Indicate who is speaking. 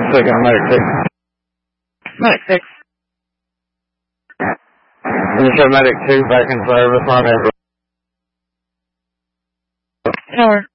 Speaker 1: 6 on Medic 6.
Speaker 2: Medic 6.
Speaker 1: You said Medic 2 back in service on April.
Speaker 2: Over.